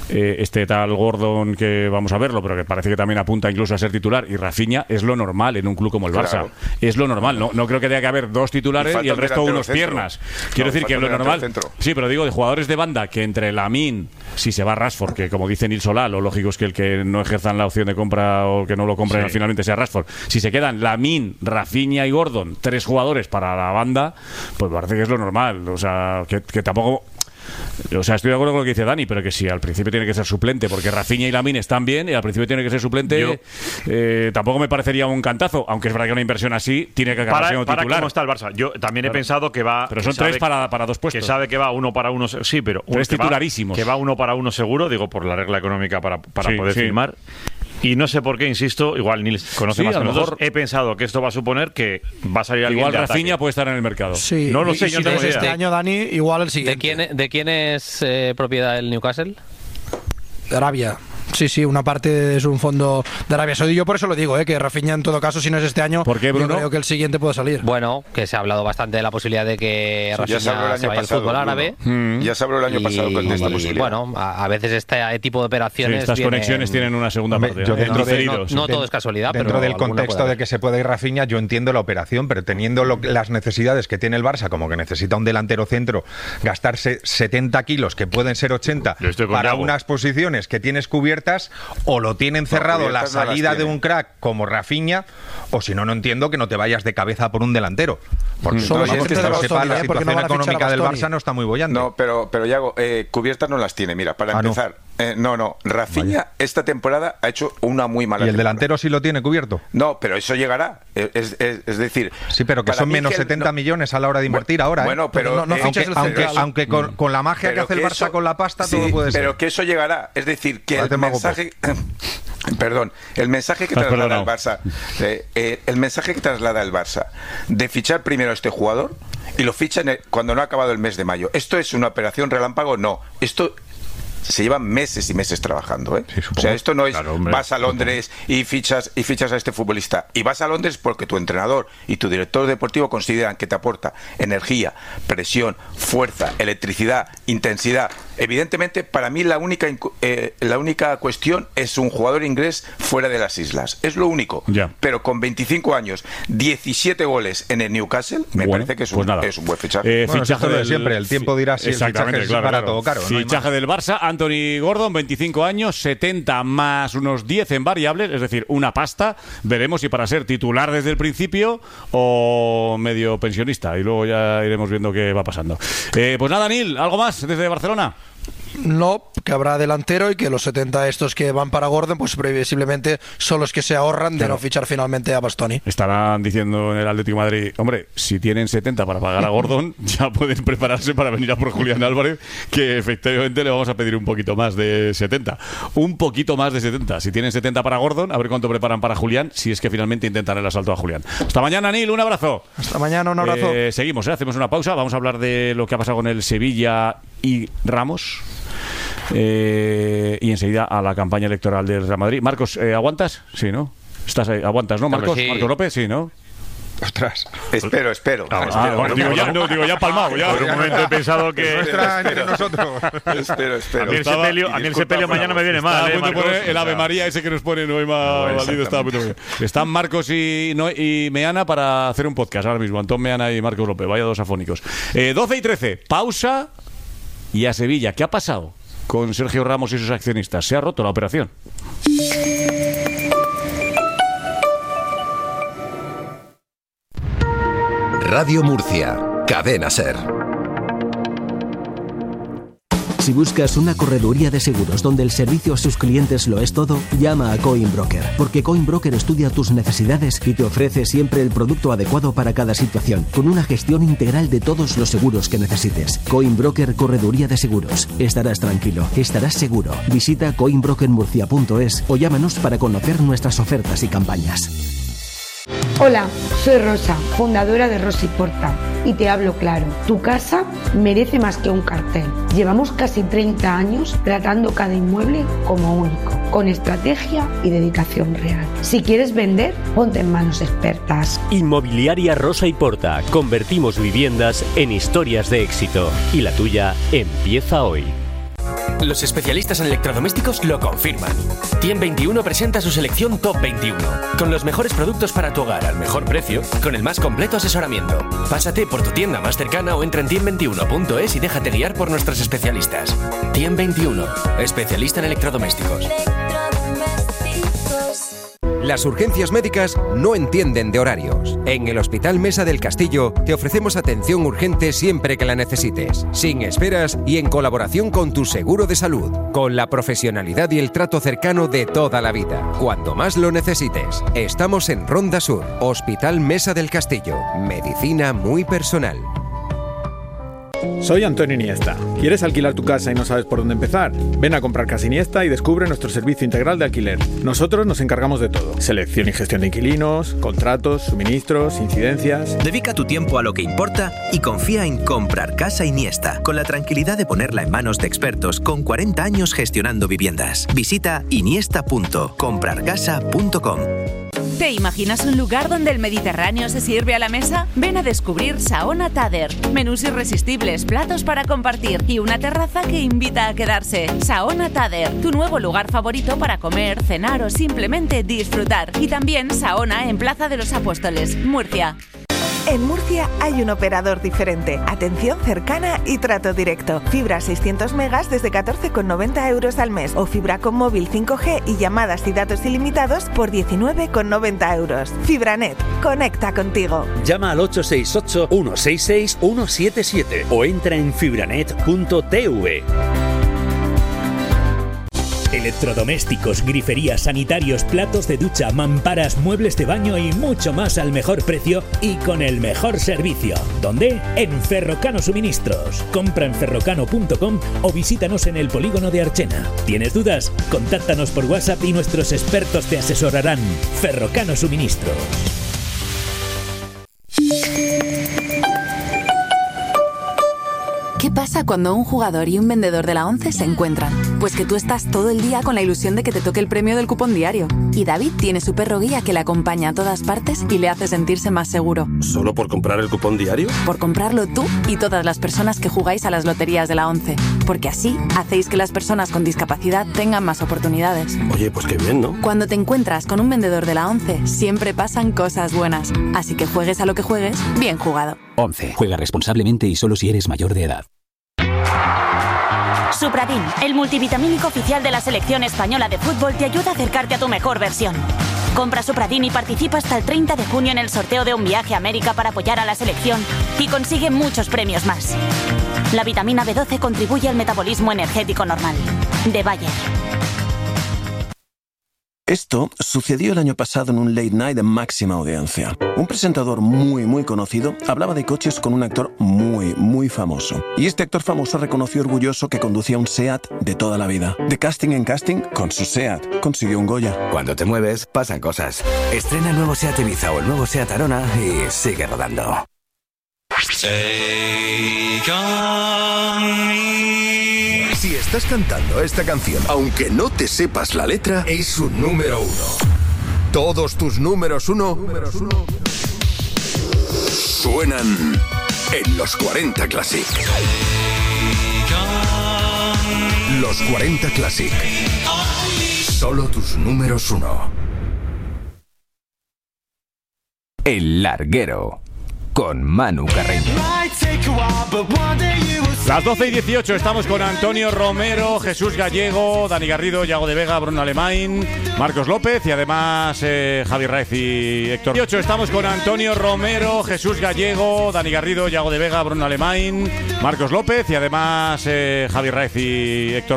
este tal Gordon, que vamos a verlo, pero que parece que también apunta incluso a ser titular, y Rafinha, es lo normal en un club como el Barça. Claro. Es lo normal. No creo que tenga que haber dos titulares y el resto unos piernas. Quiero decir que es lo normal. Sí, pero digo, de jugadores de banda, que entre Lamine, si se va Rashford, que como dice Nil Solá, lo lógico es que el que no ejerzan la opción de compra o que no lo compren finalmente sea Rashford. Si se quedan Lamine, Rafinha y Gordon, 3 jugadores para la banda, pues parece que es lo normal. O sea, que tampoco... O sea, estoy de acuerdo con lo que dice Dani, pero que si al principio tiene que ser suplente, porque Rafinha y Lamine están bien, y al principio tiene que ser suplente, tampoco me parecería un cantazo, aunque es verdad que una inversión así tiene que acabar siendo titular. Para cómo está el Barça. Yo también he pensado que va... Pero son 3 para 2 puestos. Que sabe que va 1 para 1, sí, pero... 3 titularísimos. Que va 1 para 1 seguro, digo, por la regla económica para poder firmar. Y no sé por qué, insisto, igual Nils conoce más que nosotros. He pensado que esto va a suponer que va a salir alguien igual de Rafinha ataque. Puede estar en el mercado. Sí. No lo sé, yo no tengo idea. Este año, Dani, igual el siguiente. ¿De quién es propiedad del Newcastle? De Arabia. Sí, una parte es un fondo de Arabia Saudí. Yo por eso lo digo, que Rafinha en todo caso, si no es este año, ¿por qué, Bruno? Yo creo que el siguiente puede salir. Bueno, que se ha hablado bastante de la posibilidad de que Rafinha se vaya al fútbol árabe. Ya se habló el año pasado con esta posibilidad. Bueno, a veces este tipo de operaciones... estas conexiones tienen una segunda parte. No todo es casualidad, dentro pero del contexto de que se puede ir Rafinha, yo entiendo la operación, pero teniendo las necesidades que tiene el Barça, como que necesita un delantero centro, gastarse 70 kilos, que pueden ser 80, para unas posiciones que tienes cubiertas, o lo tienen cerrado la salida de un crack como Rafinha, o si no entiendo que no te vayas de cabeza por un delantero. Porque solo vamos, que lo sepa, la situación económica del Barça no está muy bollante. No, pero Yago, cubiertas no las tiene. Mira, para empezar, Rafinha esta temporada ha hecho una muy mala temporada. ¿Y el delantero sí lo tiene cubierto? No, pero eso llegará. Es decir... Sí, pero que son menos 70 millones a la hora de invertir ahora. Bueno, pero... aunque con la magia que hace el Barça con la pasta, todo puede ser. Pero que eso llegará. Es decir, que el mensaje... Perdón, el mensaje que traslada el Barça, el mensaje que traslada el Barça de fichar primero a este jugador y lo fichan cuando no ha acabado el mes de mayo. ¿Esto es una operación relámpago? No. Esto se llevan meses y meses trabajando, Sí, o sea, esto no es vas a Londres y fichas a este futbolista. Y vas a Londres porque tu entrenador y tu director deportivo consideran que te aporta energía, presión, fuerza, electricidad, intensidad. Evidentemente, para mí la única cuestión es un jugador inglés fuera de las islas. Es lo único. Pero con 25 años, 17 goles en el Newcastle, me parece que es un buen fichaje. Fichaje de siempre. El tiempo dirá si el fichaje es barato o caro. Fichaje del Barça, Anthony Gordon, 25 años, 70 más unos 10 en variables, es decir, una pasta. Veremos si para ser titular desde el principio o medio pensionista. Y luego ya iremos viendo qué va pasando. Pues nada, Nil, ¿algo más desde Barcelona? No, que habrá delantero y que los 70 estos que van para Gordon, pues previsiblemente son los que se ahorran de no fichar finalmente a Bastoni. Estarán diciendo en el Atlético de Madrid, hombre, si tienen 70 para pagar a Gordon, ya pueden prepararse para venir a por Julián Álvarez, que efectivamente le vamos a pedir un poquito más de 70. Un poquito más de 70. Si tienen 70 para Gordon, a ver cuánto preparan para Julián, si es que finalmente intentan el asalto a Julián. Hasta mañana, Nil, un abrazo. Hasta mañana, un abrazo. Seguimos, hacemos una pausa, vamos a hablar de lo que ha pasado con el Sevilla y Ramos. Y enseguida a la campaña electoral del Real Madrid. Marcos, ¿aguantas? Sí, ¿no? ¿Estás ahí? ¿Aguantas, no, Marcos? Sí. Marcos López, sí, ¿no? Ostras. Espero. Digo ya palmado. Ya. Por un momento he pensado que... entre nosotros. Espero. A mí el sepelio mañana me viene mal. El Ave María ese que nos pone Noema Valido está muy bien. Están Marcos y Meana para hacer un podcast ahora mismo. Antón Meana y Marcos López. Vaya dos afónicos. 12 y 13. Pausa. Y a Sevilla, ¿qué ha pasado con Sergio Ramos y sus accionistas? ¿Se ha roto la operación? Radio Murcia, Cadena SER. Si buscas una correduría de seguros donde el servicio a sus clientes lo es todo, llama a Coinbroker, porque Coinbroker estudia tus necesidades y te ofrece siempre el producto adecuado para cada situación, con una gestión integral de todos los seguros que necesites. Coinbroker, correduría de seguros. Estarás tranquilo, estarás seguro. Visita coinbrokermurcia.es o llámanos para conocer nuestras ofertas y campañas. Hola, soy Rosa, fundadora de Rosa y Porta, y te hablo claro. Tu casa merece más que un cartel. Llevamos casi 30 años tratando cada inmueble como único, con estrategia y dedicación real. Si quieres vender, ponte en manos expertas. Inmobiliaria Rosa y Porta. Convertimos viviendas en historias de éxito. Y la tuya empieza hoy. Los especialistas en electrodomésticos lo confirman. TIEM21 presenta su selección Top 21, con los mejores productos para tu hogar al mejor precio, con el más completo asesoramiento. Pásate por tu tienda más cercana o entra en TIEM21.es y déjate guiar por nuestros especialistas. TIEM21, especialista en electrodomésticos. Las urgencias médicas no entienden de horarios. En el Hospital Mesa del Castillo te ofrecemos atención urgente siempre que la necesites, sin esperas y en colaboración con tu seguro de salud, con la profesionalidad y el trato cercano de toda la vida, cuando más lo necesites. Estamos en Ronda Sur, Hospital Mesa del Castillo, medicina muy personal. Soy Antonio Iniesta. ¿Quieres alquilar tu casa y no sabes por dónde empezar? Ven a comprar Casa Iniesta y descubre nuestro servicio integral de alquiler. Nosotros nos encargamos de todo. Selección y gestión de inquilinos, contratos, suministros, incidencias. Dedica tu tiempo a lo que importa y confía en Comprar Casa Iniesta, con la tranquilidad de ponerla en manos de expertos con 40 años gestionando viviendas. Visita iniesta.comprarcasa.com. ¿Te imaginas un lugar donde el Mediterráneo se sirve a la mesa? Ven a descubrir Saona Tader. Menús irresistibles, platos para compartir y una terraza que invita a quedarse. Saona Tader, tu nuevo lugar favorito para comer, cenar o simplemente disfrutar. Y también Saona en Plaza de los Apóstoles, Murcia. En Murcia hay un operador diferente, atención cercana y trato directo. Fibra 600 megas desde 14,90 euros al mes o fibra con móvil 5G y llamadas y datos ilimitados por 19,90 euros. Fibranet, conecta contigo. Llama al 868-166-177 o entra en fibranet.tv. Electrodomésticos, griferías, sanitarios, platos de ducha, mamparas, muebles de baño y mucho más al mejor precio y con el mejor servicio. ¿Dónde? En Ferrocano Suministros. Compra en ferrocano.com o visítanos en el polígono de Archena. ¿Tienes dudas? Contáctanos por WhatsApp y nuestros expertos te asesorarán. Ferrocano Suministros. ¿Qué pasa cuando un jugador y un vendedor de la ONCE se encuentran? Pues que tú estás todo el día con la ilusión de que te toque el premio del cupón diario. Y David tiene su perro guía que le acompaña a todas partes y le hace sentirse más seguro. ¿Solo por comprar el cupón diario? Por comprarlo tú y todas las personas que jugáis a las loterías de la ONCE. Porque así hacéis que las personas con discapacidad tengan más oportunidades. Oye, pues qué bien, ¿no? Cuando te encuentras con un vendedor de la ONCE, siempre pasan cosas buenas. Así que juegues a lo que juegues, bien jugado. ONCE. Juega responsablemente y solo si eres mayor de edad. Supradin, el multivitamínico oficial de la selección española de fútbol, te ayuda a acercarte a tu mejor versión. Compra Supradin y participa hasta el 30 de junio en el sorteo de un viaje a América para apoyar a la selección y consigue muchos premios más. La vitamina B12 contribuye al metabolismo energético normal. De Bayer. Esto sucedió el año pasado en un late night de máxima audiencia. Un presentador muy conocido hablaba de coches con un actor muy famoso. Y este actor famoso reconoció orgulloso que conducía un SEAT de toda la vida. De casting en casting, con su SEAT consiguió un Goya. Cuando te mueves, pasan cosas. Estrena el nuevo SEAT Ibiza o el nuevo SEAT Arona y sigue rodando. Si estás cantando esta canción, aunque no te sepas la letra, es un número uno. Todos tus números uno suenan en los 40 Classic. Los 40 Classic. Solo tus números uno. El Larguero, con Manu Carreño. Las 12:18 estamos con Antonio Romero, Jesús Gallego, Dani Garrido, Yago de Vega, Bruno Alemán, Marcos López y además Javi Raez y Héctor. 18 estamos con Antonio Romero, Jesús Gallego, Dani Garrido, Yago de Vega, Bruno Alemán, Marcos López y además Javi Raez y Héctor.